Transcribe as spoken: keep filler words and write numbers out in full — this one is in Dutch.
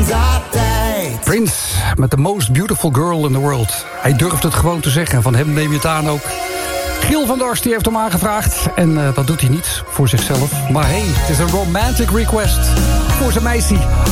Prince met The Most Beautiful Girl in the World. Hij durft het gewoon te zeggen. Van hem neem je het aan ook. Giel van Dorst die heeft hem aangevraagd. En uh, dat doet hij niet voor zichzelf. Maar hey, het is een romantic request voor zijn meisje.